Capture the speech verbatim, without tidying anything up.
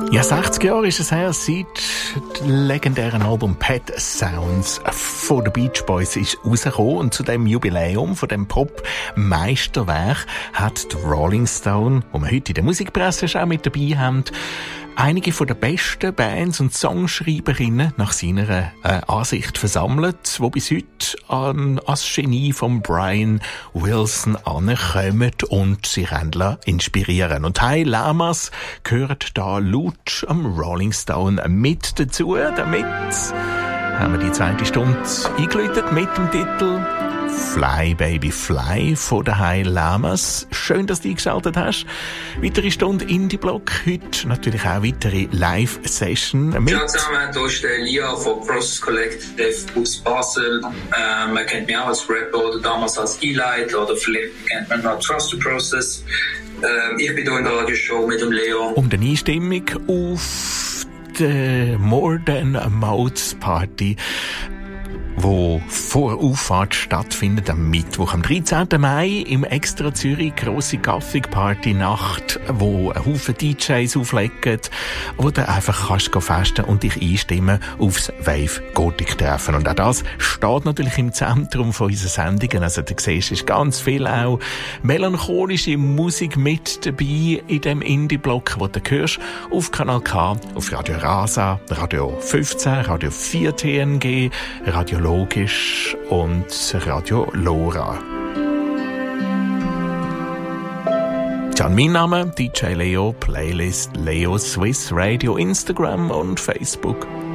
Ja, sechzig Jahre ist es her, seit das legendäre Album Pet Sounds von den Beach Boys ist rausgekommen. Und zu dem Jubiläum von dem Pop-Meisterwerk hat die Rolling Stone, wo wir heute in der Musikpresse auch mit dabei haben, einige von den besten Bands und Songschreiberinnen nach seiner äh, Ansicht versammelt, die bis heute an, als Genie von Brian Wilson ankommen und sich inspirieren. Und Hey Lamas gehört da laut am Rolling Stone mit dazu. Damit haben wir die zweite Stunde eingeläutet mit dem Titel Fly Baby Fly von den Hey Lamas. Schön, dass du eingeschaltet hast. Weitere Stunde Indie-Block. Heute natürlich auch weitere Live-Session. Ciao zusammen, hier ist der Lia von Process Collective aus Basel. Äh, man kennt mich auch als Rapper oder damals als E-Light oder vielleicht kennt man noch Trust the Process. Äh, ich bin hier in der Radioshow mit dem Leo. Um die Einstimmung auf die More Than a Mouth Party, wo vor Auffahrt stattfindet am Mittwoch, am dreizehnten Mai im Extra Zürich, grosse Gothic-Party-Nacht, wo ein Haufen D Js auflegen, wo du einfach kannst festen und dich einstimmen aufs Wave Gothic treffen. Und auch das steht natürlich im Zentrum von unseren Sendungen. Also du siehst, ist ganz viel auch melancholische Musik mit dabei in dem Indie-Block, wo du hörst auf Kanal K, auf Radio Rasa, Radio fünfzehn, Radio vier T N G, Radio Logisch und Radio Lora. Ja, mein Name D J Leo, Playlist Leo Swiss Radio, Instagram und Facebook.